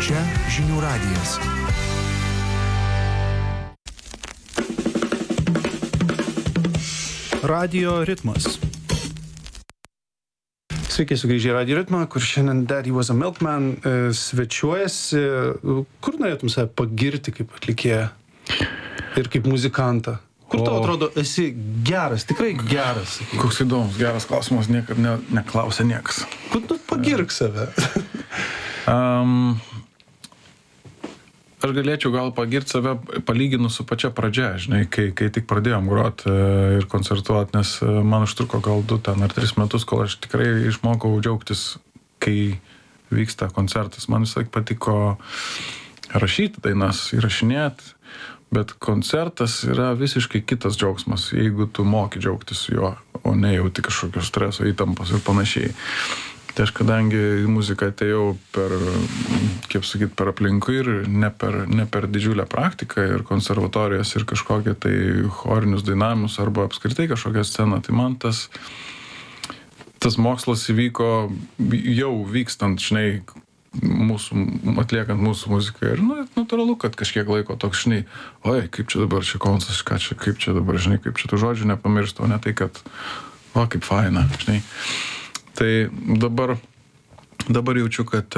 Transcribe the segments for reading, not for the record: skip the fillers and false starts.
Čia Žinių radijas. Radio ritmas. Sveiki, sugrįžę į Radio ritmą, kur šiandien Daddy Was a Milkman svečiuojasi. Kur norėtum save pagirti kaip atlikėją ir kaip muzikantą? Kur tau atrodo esi geras, tikrai geras? Sakyk. Koks įdomus, geras klausimas, niekad neklausė niekas. Kur tu pagirk save? Aš galėčiau gal pagirti save palyginus su pačia pradžia, žinai, kai tik pradėjom grot ir koncertuot, nes man užtruko gal 2 ar 3 metus, kol aš tikrai išmokau džiaugtis, kai vyksta koncertas. Man visai patiko rašyti dainas, įrašinėti, bet koncertas yra visiškai kitas džiaugsmas, jeigu tu moki džiaugtis juo, o ne jauti kažkokio streso, įtampos ir panašiai. Tai aš kadangi muziką atėjau per, kaip sakyt, per aplinkui ir ne per didžiulę praktiką ir konservatorijas ir kažkokią tai chorinius dainavimus arba apskritai kažkokią sceną, tai man tas mokslas įvyko jau vykstant, žinai, atliekant mūsų muziką ir, natūralu, kad kažkiek laiko toks, žinai, oi, kaip čia dabar čia koncas, kaip čia dabar, žinai, kaip čia tų žodžių nepamirštų, o ne tai, kad, kaip faina, žinai. Tai dabar jaučiu, kad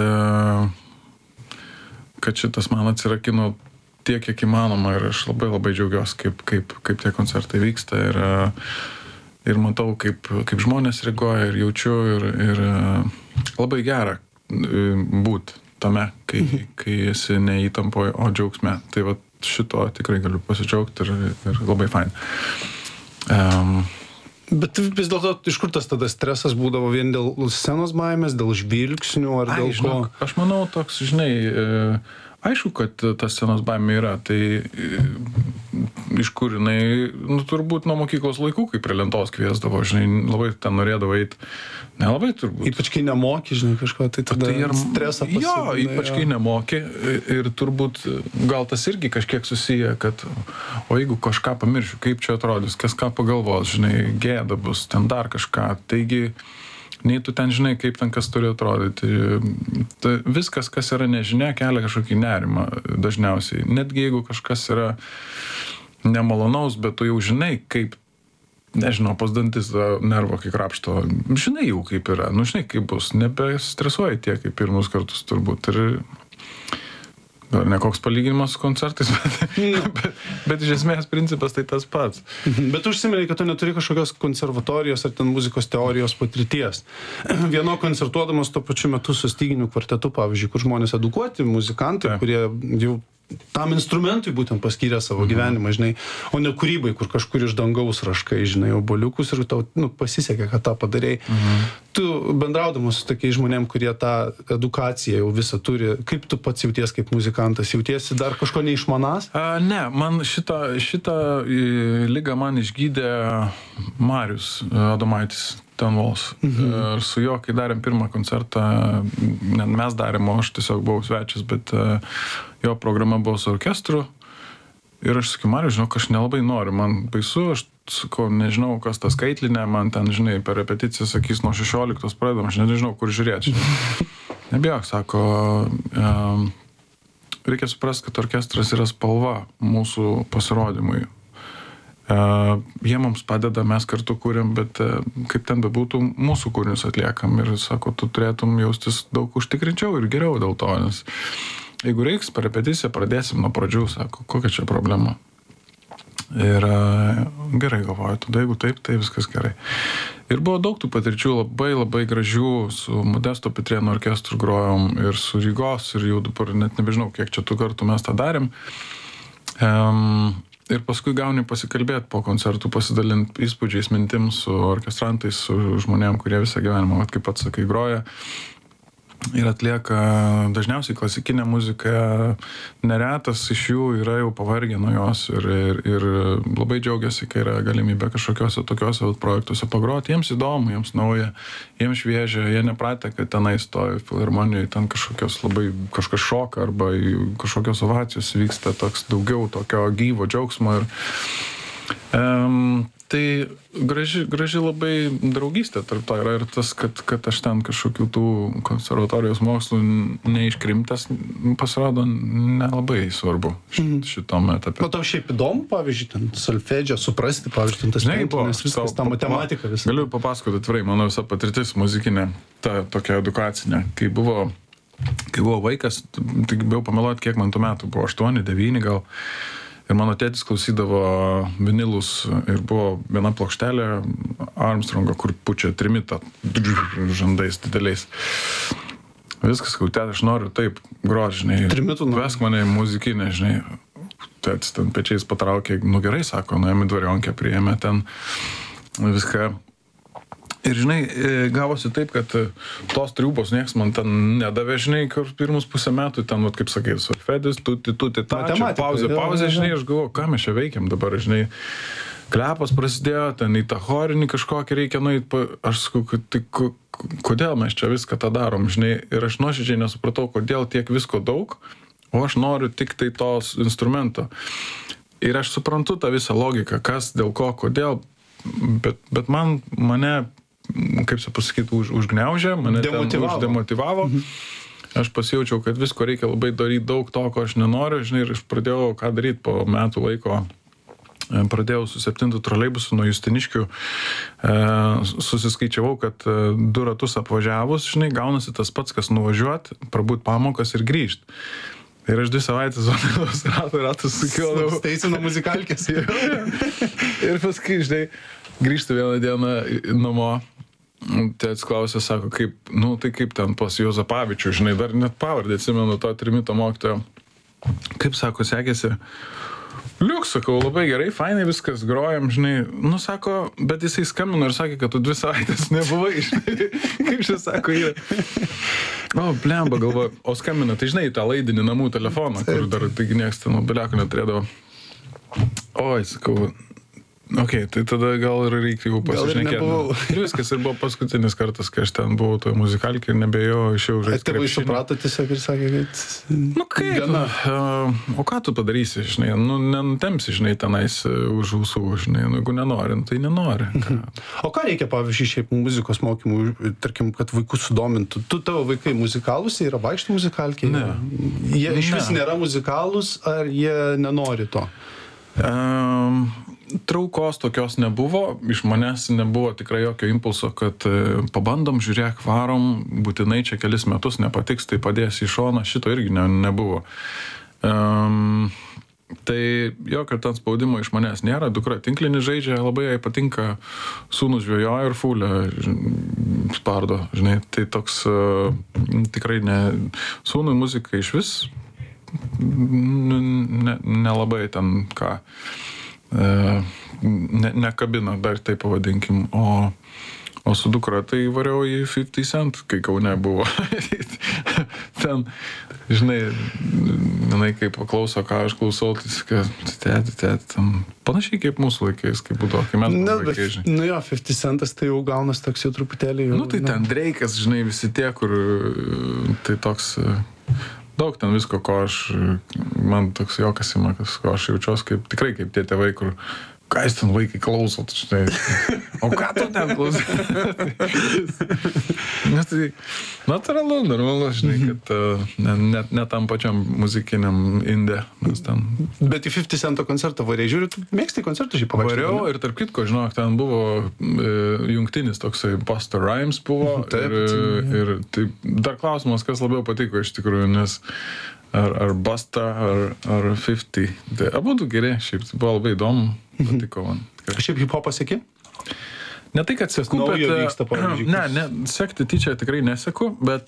šitas man atsirakino tiek, kiek įmanoma ir aš labai džiaugiuosi, kaip tie koncertai vyksta ir matau, kaip žmonės reaguoja ir jaučiu ir labai gera būt tame, kai esi ne įtampoje, o džiaugsme. Tai va šito tikrai galiu pasidžiaugti ir labai fain. Bet vis dėlto, iš kur tas tada stresas būdavo vien dėl scenos baimės, dėl žvilgsnių ar dėl ko? Aš manau, toks, žinai, aišku, kad ta scenos baimė yra, tai iš kur jinai, turbūt nuo mokyklos laikų, kai prie lentos kviesdavo, žinai, labai ten norėdavo eiti, nelabai turbūt. Ypač kai nemoki, žinai, kažko, tai tada stresą pasidina. Jo, ypač kai nemoki ir turbūt gal tas irgi kažkiek susiję, kad o jeigu kažką pamiršiu, kaip čia atrodys, kas ką pagalvos, žinai, gėda bus, ten dar kažką, taigi nei tu ten žinai, kaip ten kas turi atrodyti. Tai viskas, kas yra nežinia, kelia kažkokį nerimą dažniausiai. Netgi jeigu kažkas yra nemalonaus, bet tu jau žinai, kaip, nežinau, pas dantis nervo, kai krapšto, žinai jau kaip yra, žinai kaip bus, nebestresuoji tiek kaip pirmus kartus turbūt. Ir ne koks palyginimas su koncertais, bet iš esmės principas tai tas pats. Bet užsiminei, kad tu neturi kažkokios konservatorijos ar ten muzikos teorijos patirties. Vieno koncertuodamas tuo pačiu metu su styginių kvartetu, pavyzdžiui, kur žmonės edukuoti muzikantai, kurie jau tam instrumentui būtent paskyrė savo gyvenimą, žinai, o ne kūrybai, kur kažkur iš dangaus raškai, žinai, oboliukus ir tau pasisekė, kad tą padarei. Tu bendraudamas su tokiais žmonėm, kurie tą edukaciją jau visą turi, kaip tu pats jauties kaip muzikantas? Jautiesi dar kažko neišmanąs? Ne, man šitą ligą man išgydė Marius Adomaitis Tenvols. Ir su juo, kai darėm pirmą koncertą, mes darėm, o aš tiesiog buvau svečias, bet jo programa buvo su orkestru. Ir aš sakiau, Marius, žinau, aš nelabai noriu, man baisu, aš sakau, nežinau, kas ta skaitlinė, man ten, žinai, per repeticiją sakys, nuo 16 pradedam, aš nežinau, kur žiūrėti. Nebijok, sako, reikia suprasti, kad orkestras yra spalva mūsų pasirodymui. Jie mums padeda, mes kartu kūrėm, bet kaip ten bebūtų, mūsų kūrinius atliekam ir sako, tu turėtum jaustis daug užtikrinčiau ir geriau dėl to, nes jeigu reiks, per repeticiją pradėsim nuo pradžių, sako, kokia čia problema. Ir gerai galvoju, tada jeigu taip, tai viskas gerai. Ir buvo daug tų patirčių, labai gražių, su Modesto Pitrėno orkestru grojom ir su Rygos, ir jau dabar net nebežinau, kiek čia tų kartų mes tą darėm. Ir paskui gauni pasikalbėti po koncertų, pasidalinti įspūdžiais, mintims su orkestrantais, su žmonėm, kurie visą gyvenimą, kaip pats sakai, groja. Ir atlieka dažniausiai klasikinę muziką, neretas iš jų yra jau pavargę nuo jos ir labai džiaugiasi, kai yra galimybė kažkokiuose tokiuose projektuose pagroti. Jiems įdomu, jiems nauja, jiems šviežia, jie nepratę, kad tenai stovi filharmonijoje, ten kažkas šoka arba kažkokios ovacijos vyksta, toks daugiau tokio gyvo džiaugsmo. Tai graži labai draugystė tarp to yra ir tas, kad aš ten kažkokių tų konservatorijos mokslų neiškrimtas, pasirodo nelabai svarbu šitom etape. O tau šiaip įdomu, pavyzdžiui, ten solfedžio suprasti, pavyzdžiui, ten tas penklinis, viskas, ta matematika visą. Galiu papasakoti atvirai, mano visa patirtis muzikinė, ta tokia edukacinė, kai buvo vaikas, tai bijau pameluoti, kiek man tų metų buvo, 8, 9 gal. Ir mano tėtis klausydavo vinilus ir buvo viena plokštelė Armstrongo, kur pučia trimitą žandais dideliais. Viskas, kai tėtis, aš noriu taip grot, žinai. Trimitų, vesk mane į muzikinę, žinai. Tėtis ten pečiais patraukė, gerai, sako, nuėjome į dvarionkę, priėmė ten viską. Ir, žinai, gavosi taip, kad tos triūbos nieks man ten nedavė, žinai, kur pirmus pusę metų, ten, kaip sakai, solfedis, tuti, pauzė, žinai, aš galvoju, ką mes čia veikiam dabar, žinai, klepas prasidėjo, ten į tą chorinį kažkokį reikia nueiti, aš sakau, tai kodėl mes čia viską tą darom, žinai, ir aš nuoširdžiai nesupratau, kodėl tiek visko daug, o aš noriu tik tai tos instrumento. Ir aš suprantu tą visą logiką, kas, dėl ko, kodėl, bet mane kaip čia pasakyti, užgniaužė, mane uždemotyvavo. Aš pasijaučiau, kad visko reikia labai daryti daug to, ko aš nenoriu, žinai, ir aš pradėjau ką daryti po metų laiko. Pradėjau su 7 troleibusu nuo Justiniškių, susiskaičiavau, kad 2 ratus apvažiavus, žinai, gaunasi tas pats, kas nuvažiuoti, prabūt pamokas ir grįžti. Ir aš 2 savaitės ratus sukiodavau. Steisino muzikalkės. Ir paskui, žinai, grįžtu vieną dieną namo. Tėtis klausė, sako, tai kaip ten pas Juozapavičių, žinai, dar net pavardę atsimenu to trimito mokytojo. Kaip, sako, sekėsi? Liuk, sakau, labai gerai, fainai viskas, grojam, žinai. Sako, bet jisai skambino ir sakė, kad tu 2 savaitės nebuvai, žinai. Kaip čia sako, yra. Blemba, galvoju, o skambina, tai žinai, tą laidinį namų telefoną, kur dar taigi nieks ten mobiliako neturėdavo. Oi, sakau, okei, tai tada gal ir reikia jau pasišnekėti. Ir viskas, ir buvo paskutinis kartas, kai aš ten buvau toje muzikalkė ir nebėjau, išėjau žaisti krepšinį. Tėvai suprato tiesiog ir sakė, kad... kaip? O ką tu padarysi, žinai? Nenutempsi, žinai, tenais už ausų, žinai. Jeigu nenori, tai nenori. O ką reikia, pavyzdžiui, šiaip muzikos mokymų, tarkim, kad vaikus sudomintų? Tavo vaikai muzikalūs, jie yra vaikšto muzikalkiai? Ne. Jie iš vis nėra muzikalūs, ar jie nenori to? Traukos tokios nebuvo, iš manęs nebuvo tikrai jokio impulso, kad pabandom, žiūrėk, varom, būtinai čia kelis metus nepatiks, tai padės į šoną, šito irgi nebuvo. Tai jokio ten spaudimo iš manęs nėra, dukra tinklinį žaidžia, labai jai patinka, sūnus žvejoja ir fulę spardo, žinai, tai toks tikrai ne, sūnui muzika iš vis nelabai ten ką. Nekabina, dar taip pavadinkim, o su dukra tai variau į 50 Cent, kai Kaune buvo. Ten, žinai, kaip paklauso, ką aš klausau, tai tėti, panašiai kaip mūsų laikais, kaip būdavo, kai mes vaikai, žinai. 50 Centas tai jau gaunas toks jau truputėlį. Tai ten Drake'as, žinai, visi tie, kur tai toks... Daug ten visko, man toks jokas ima, ko aš jaučiuos tikrai kaip tie tėvai, kur ką jis ten vaikai klauso, žinai. O ką tu ten klausai? Tai natūralu, normalu, žinai, kad ne tam pačiam muzikiniam inde. Bet į 50 Cento koncertą variai, žiūriu, tu mėgstai koncertų šį pavažiuoti? Variau ir tarp kitko, žinok, ten buvo jungtinis toksai Busta Rhymes buvo. Ir tai dar klausimas, kas labiau patiko iš tikrųjų, nes ar Busta, ar 50. Tai abu du geri, šiaip tai buvo labai įdomu, patiko man. Šiaip hip-hopą seki? Ne tai, kad seku, bet... Ne, sekti tyčia tikrai neseku, bet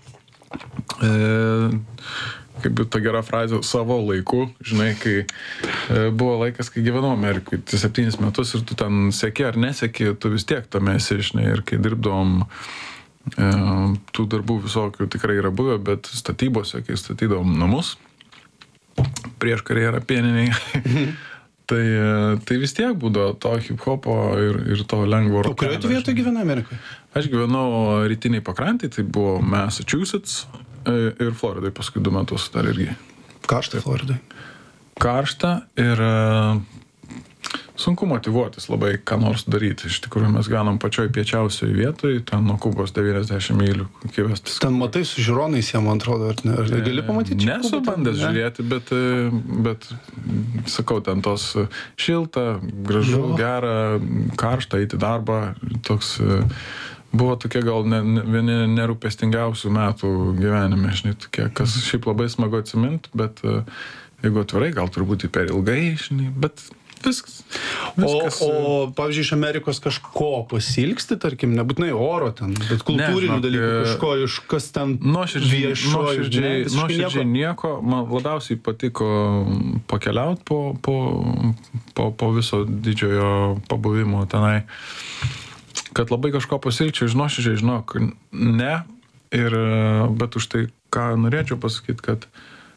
kaip ta gera frazė, savo laiku, žinai, kai buvo laikas, kai gyvenau Amerikai, 7 metus ir tu ten seki ar neseki, tu vis tiek tame esi, žinai, ir kai dirbdavom tų darbų visokių tikrai yra buvę, bet statybose, kai statydavom namus, prieš karjerą pieniniai, tai vis tiek būdavo to hip-hopo ir to lengvo rokelio. O kurioje tu vietoje gyvenai Amerikoje? Aš gyvenau rytiniai pakrantėje, tai buvo Massachusetts ir Floridai paskui 2 metus dar irgi. Karšta Floridai? Karšta ir sunku motyvuotis labai ką nors daryti. Iš tikrųjų, mes gyvenam pačioj piečiausioje vietoje, ten nuo Kubos 90 mylių iki Vestis. Ten matai su žiūronais, jie, man atrodo, ar ne? Ar gali pamatyti? Nesu bandęs žiūrėti, bet sakau, ten tos šilta, gražu, gera, karšta, eiti darbą, toks buvo tokie gal vieni nerūpestingiausių metų gyvenime, žinai, tokie, kas šiaip labai smagu atsiminti, bet jeigu atvirai, gal turbūt per ilgai, žinai, bet viskas. O pavyzdžiui, iš Amerikos kažko pasilgsti, tarkim, nebūtinai oro ten, bet kultūrinių dalykų, kažko, iš kas ten nuoširdžiai nieko. Man labiausiai patiko pakeliauti po viso didžiojo pabuvimo tenai. Kad labai kažko pasilgčiau, nuoširdžiai žinok, ne. Bet už tai, ką norėčiau pasakyti, kad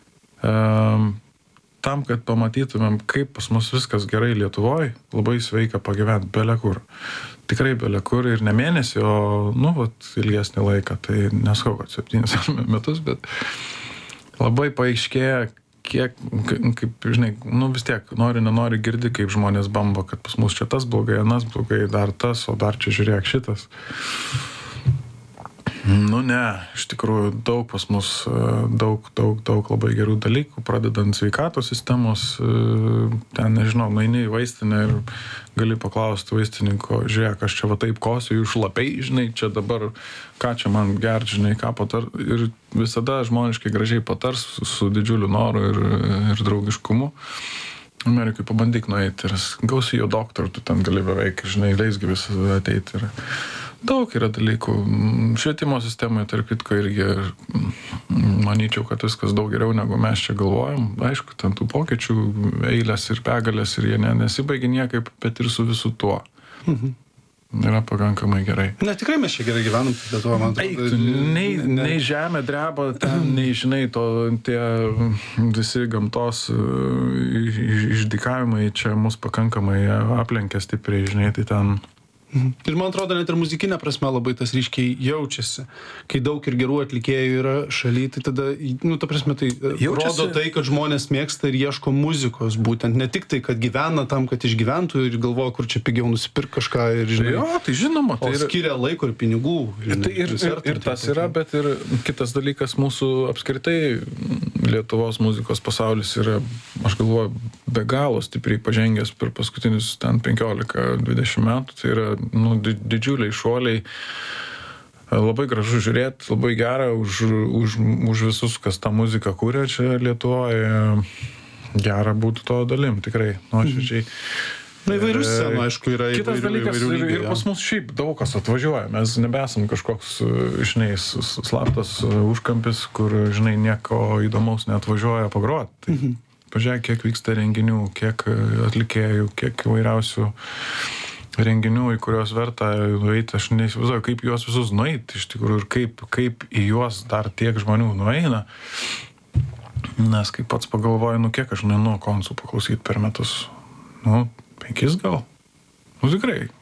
tam, kad pamatytumėm, kaip pas mus viskas gerai Lietuvoje, labai sveika pagyventi belekur. Tikrai belekur ir ne mėnesį, o, ilgesnį laiką, tai neskau, kad 7 metus, bet labai paaiškėja, kiek, kaip, žinai, vis tiek, nenori girdi, kaip žmonės bamba, kad pas mus čia tas blogai, anas blogai, dar tas, o dar čia žiūrėk šitas. Ne, iš tikrųjų daug pas mus, daug labai gerų dalykų, pradedant sveikatos sistemos, ten, nežinau, nueini į vaistinę ir gali paklausti vaistininko, žiūrėk, aš čia va taip kosiu, jūs šlapiai, žinai, čia dabar, ką čia man gert, žinai, ką patar, ir visada žmoniškai gražiai patars su didžiuliu noru ir draugiškumu. Amerikai pabandyk nueiti ir gausi jo doktorų, tu ten gali beveik, žinai, leisgi visą ateiti ir daug yra dalykų. Švietimo sistemoje, tarp kitko, irgi manyčiau, kad viskas daug geriau, negu mes čia galvojam. Aišku, ten tų pokyčių eilės ir begalės ir jie nesibaigia niekaip, bet ir su visu tuo. Yra pakankamai gerai. Ne, tikrai mes čia gerai gyvenam, Lietuvoje, man atrodo. Nei žemė dreba, ten, nei, žinai, tie visi gamtos išdykavimai čia mus pakankamai aplenkia stipriai, žinai, tai ten. Ir man atrodo, net ir muzikinė prasme labai tas ryškiai jaučiasi. Kai daug ir gerų atlikėjų yra šaly, tai tada, ta prasme, tai rodo tai, kad žmonės mėgsta ir ieško muzikos būtent. Ne tik tai, kad gyvena tam, kad išgyventų ir galvoja, kur čia pigiau nusipirk kažką ir, žinai. Jo, tai žinoma. Tai skiria laiko ir pinigų. Žinai, ir tas yra, bet ir kitas dalykas mūsų apskritai Lietuvos muzikos pasaulis yra, aš galvoju, be galo stipriai pažengęs per paskutinius ten 15-20 metų. Tai yra didžiuliai šuoliai, labai gražu žiūrėti, labai gera už visus, kas tą muziką kūrė čia Lietuvoje, gera būtų to dalim, tikrai, nuoširdžiai. Įvairių scenų, aišku, yra kitas dalykas, ir pas mus šiaip daug kas atvažiuoja, mes nebesam kažkoks, žinai, slaptas užkampis, kur, žinai, nieko įdomaus neatvažiuoja pagroti. Pažiūrėk, kiek vyksta renginių, kiek atlikėjų, kiek įvairiausių renginių, į kuriuos verta nueiti, aš neįsivaizduoju, kaip juos visus nueiti iš tikrųjų ir kaip į juos dar tiek žmonių nueina. Nes kaip pats pagalvoju, kiek aš nueinu konsų paklausyti per metus? 5 gal? Tikrai.